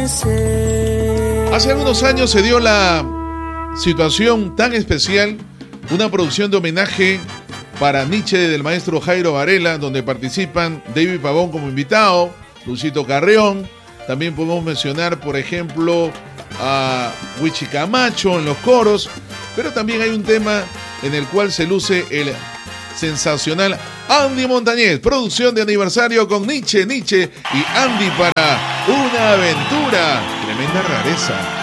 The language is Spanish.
amanecer. Hace algunos años se dio la situación tan especial, una producción de homenaje para Nietzsche del maestro Jairo Varela, donde participan David Pavón como invitado, Luisito Carrión. También podemos mencionar, por ejemplo, a Wichi Camacho en los coros, pero también hay un tema en el cual se luce el sensacional Andy Montañez, producción de aniversario con Nietzsche y Andy para Una Aventura. Tremenda rareza.